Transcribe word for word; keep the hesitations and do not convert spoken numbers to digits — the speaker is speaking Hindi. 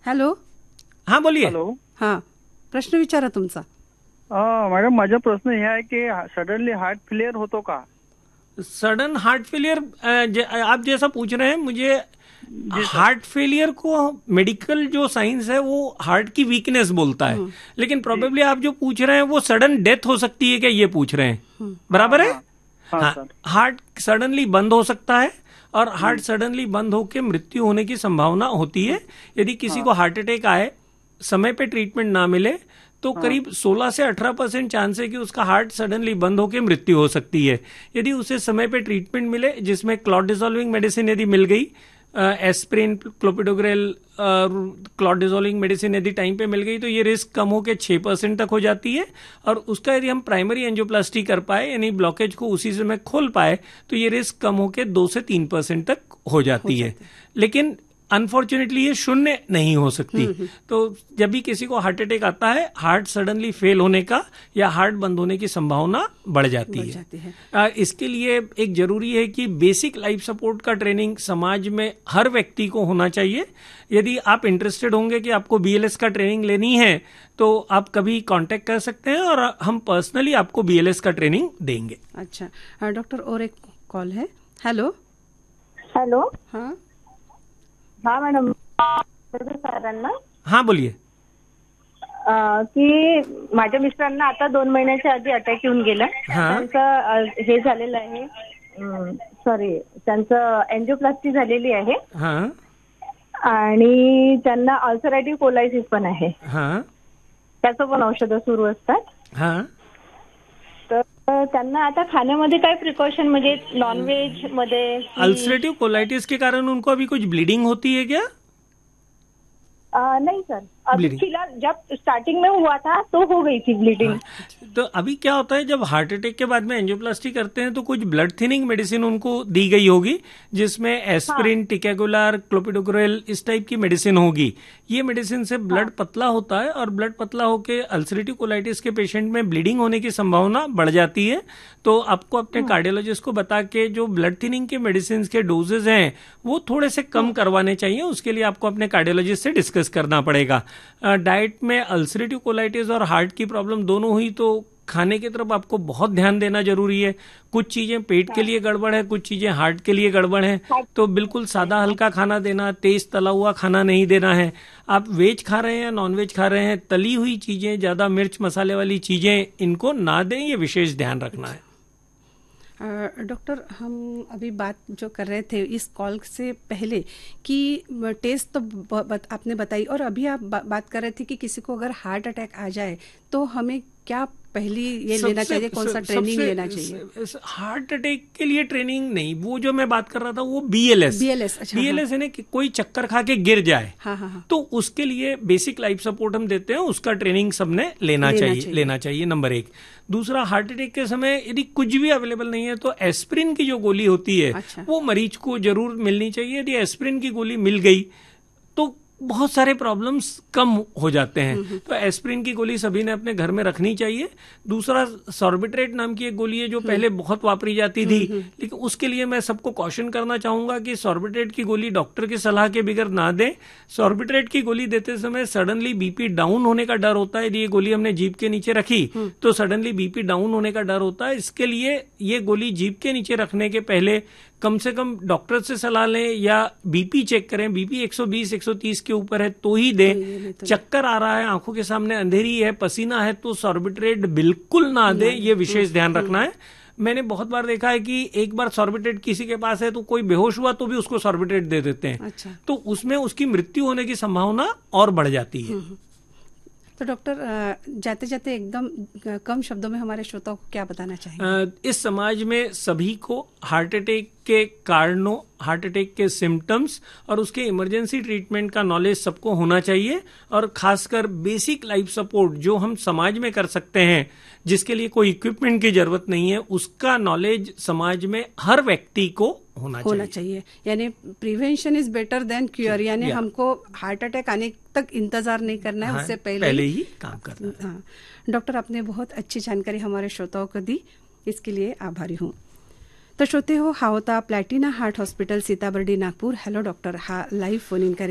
हॅलो. हा बोलिये. हॅलो. हा, प्रश्न विचारा तुमचा. अं, मॅडम माझा प्रश्न हे आहे की सडनली हार्ट फेलियर होतो का? सडन हार्ट फेलियर, आप जैसा पूछ रहे हैं, मुझे हार्ट फेलियर को मेडिकल जो साइंस है वो हार्ट की वीकनेस बोलता है, लेकिन प्रोबेबली आप जो पूछ रहे हैं वो सडन डेथ हो सकती है क्या, ये पूछ रहे हैं, बराबर है? हाँ, हार्ट सडनली बंद हो सकता है और हार्ट सडनली बंद होकर मृत्यु होने की संभावना होती है। यदि किसी को हार्ट अटैक आए, समय पे ट्रीटमेंट ना मिले, तो करीब सोलह से अठारह परसेंट चांस है कि उसका हार्ट सडनली बंद होकर मृत्यु हो सकती है। यदि उसे समय पे ट्रीटमेंट मिले, जिसमें क्लॉट डिसॉल्विंग मेडिसिन यदि मिल गई, aspirin, clopidogrel, clot dissolving medicine यदि टाइम पे मिल गई, तो ये रिस्क कम होकर छह परसेंट तक हो जाती है। और उसका यदि हम प्राइमरी एंजियोप्लास्टी कर पाए, यानी ब्लॉकेज को उसी समय खोल पाए, तो ये रिस्क कम होकर दो से तीन परसेंट तक हो जाती है। लेकिन अनफॉर्चुनेटली ये शून्य नहीं हो सकती। तो जब भी किसी को हार्ट अटैक आता है, हार्ट सडनली फेल होने का या हार्ट बंद होने की संभावना बढ़ जाती बढ़ है, जाती है। आ, इसके लिए एक जरूरी है कि बेसिक लाइफ सपोर्ट का ट्रेनिंग समाज में हर व्यक्ति को होना चाहिए। यदि आप इंटरेस्टेड होंगे कि आपको बीएलएस का ट्रेनिंग लेनी है, तो आप कभी कांटेक्ट कर सकते हैं और हम पर्सनली आपको बीएलएस का ट्रेनिंग देंगे। अच्छा डॉक्टर, और एक कॉल है। हेलो. हॅलो. हाँ हा मॅडम, सरांना. हाँ बोलिए. की माझ्या मिस्टरांना आता दोन महिन्याच्या आधी अटॅक येऊन गेला. त्यांचं हे झालेलं आहे, सॉरी, त्यांचं एंजियोप्लास्टी झालेली आहे आणि त्यांना अल्सरेटिव्ह कोलायसिस पण आहे. त्याचं पण औषधं सुरू असतात. तर त्यांना आता खाण्यामध्ये काय प्रिकॉशन, म्हणजे नॉनव्हेज मध्ये? अल्सरेटिव कोलाइटिस के कारण उनको अभी कुछ ब्लीडिंग होती है क्या? आ, नहीं सर, अभी फिलहाल जब स्टार्टिंग में हुआ था तो हो गई थी ब्लीडिंग। तो अभी क्या होता है, जब हार्ट अटैक के बाद में एंजियोप्लास्टी करते हैं तो कुछ ब्लड थिनिंग मेडिसिन उनको दी गई होगी, जिसमें एस्प्रिन, हाँ। टिकेगुलार, क्लोपिडोग्रेल, इस टाइप की मेडिसिन होगी। ये मेडिसिन से ब्लड हाँ। पतला होता है और ब्लड पतला होकर अल्सरेटिव कोलाइटिस के पेशेंट में ब्लीडिंग होने की संभावना बढ़ जाती है। तो आपको अपने हाँ। कार्डियोलॉजिस्ट को बता के जो ब्लड थिनिंग के मेडिसिन के डोजेज हैं वो थोड़े से कम हाँ। करवाने चाहिए। उसके लिए आपको अपने कार्डियोलॉजिस्ट से डिस्कस करना पड़ेगा। डाइट में अल्सरेटिव कोलाइटिस और हार्ट की प्रॉब्लम दोनों हुई तो खाने की तरफ आपको बहुत ध्यान देना जरूरी है। कुछ चीजें पेट के लिए गड़बड़ है, कुछ चीजें हार्ट के लिए गड़बड़ है, तो बिल्कुल सादा हल्का खाना देना, तेज तला हुआ खाना नहीं देना है। आप वेज खा रहे हैं या नॉन वेज खा रहे हैं, तली हुई चीजें, ज्यादा मिर्च मसाले वाली चीजें इनको ना दें, ये विशेष ध्यान रखना है। डॉक्टर, हम अभी बात जो कर रहे थे इस कॉल से पहले कि टेस्ट तो बत, आपने बताई, और अभी आप बा, बात कर रहे थे कि किसी को अगर हार्ट अटैक आ जाए तो हमें क्या पहली ये लेना चाहिए, कौन सा ट्रेनिंग लेना चाहिए? हार्ट अटैक के लिए ट्रेनिंग नहीं, वो जो मैं बात कर रहा था वो बीएलएस बीएलएस अच्छा, बीएलएस है ना, कि कोई चक्कर खा के गिर जाए, हाँ, हाँ, हाँ। तो उसके लिए बेसिक लाइफ सपोर्ट हम देते हैं, उसका ट्रेनिंग सबने लेना, लेना चाहिए, चाहिए लेना चाहिए नंबर एक। दूसरा, हार्ट अटैक के समय यदि कुछ भी अवेलेबल नहीं है तो एस्प्रिन की जो गोली होती है अच्छा। वो मरीज को जरूर मिलनी चाहिए। यदि एस्प्रिन की गोली मिल गई तो बहुत सारे प्रॉब्लम्स कम हो जाते हैं। तो एस्प्रिन की गोली सभी ने अपने घर में रखनी चाहिए। दूसरा, सॉर्बिट्रेट नाम की एक गोली है जो पहले बहुत वापरी जाती थी, लेकिन उसके लिए मैं सबको कॉशन करना चाहूंगा कि सॉर्बिट्रेट की गोली डॉक्टर की सलाह के बगैर ना दें। सॉर्बिट्रेट की गोली देते समय सडनली बीपी डाउन होने का डर होता है। यदि ये गोली हमने जीभ के नीचे रखी तो सडनली बीपी डाउन होने का डर होता है। इसके लिए ये गोली जीभ के नीचे रखने के पहले कम से कम डॉक्टर से सलाह लें या बीपी चेक करें। बीपी एक सौ बीस एक सौ तीस के ऊपर है तो ही दें। चक्कर आ रहा है, आंखों के सामने अंधेरी है, पसीना है, तो सॉर्बिट्रेट बिल्कुल ना दें, ये विशेष ध्यान रखना है। मैंने बहुत बार देखा है कि एक बार सॉर्बिट्रेट किसी के पास है तो कोई बेहोश हुआ तो भी उसको सॉर्बिट्रेट दे देते हैं, अच्छा। तो उसमें उसकी मृत्यु होने की संभावना और बढ़ जाती है। तो डॉक्टर, जाते जाते एकदम कम शब्दों में हमारे श्रोताओं को क्या बताना चाहिए? इस समाज में सभी को हार्ट अटैक के कारणों, हार्ट अटैक के सिम्टम्स और उसके इमरजेंसी ट्रीटमेंट का नॉलेज सबको होना चाहिए, और खासकर बेसिक लाइफ सपोर्ट जो हम समाज में कर सकते हैं, जिसके लिए कोई इक्विपमेंट की जरूरत नहीं है, उसका नॉलेज समाज में हर व्यक्ति को होना, होना चाहिए, चाहिए। यानी prevention is better than cure, यानी हमको हार्ट अटैक आने तक इंतजार नहीं करना है, हाँ, उससे पहले, पहले ही काम करना है। हाँ। डॉक्टर, आपने बहुत अच्छी जानकारी हमारे श्रोताओं को दी, इसके लिए आभारी हूँ। तो श्रोते हो, हा होता Platina heart hospital Sitabuldi Nagpur. Hello doctor, हा लाईव्ह फोन इन